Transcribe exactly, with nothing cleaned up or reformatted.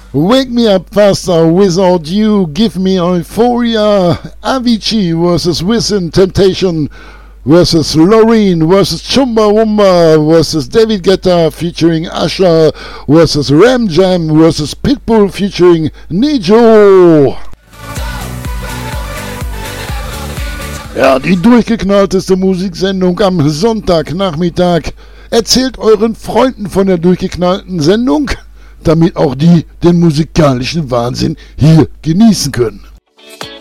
Wake Me Up Faster Without You, Give Me Euphoria, Avicii versus Within Temptation versus Loreen versus Chumbawamba versus David Guetta featuring Usher versus Ram Jam versus Pitbull featuring Nijo. Ja, die durchgeknallteste Musiksendung am Sonntagnachmittag. Erzählt euren Freunden von der durchgeknallten Sendung, damit auch die den musikalischen Wahnsinn hier genießen können.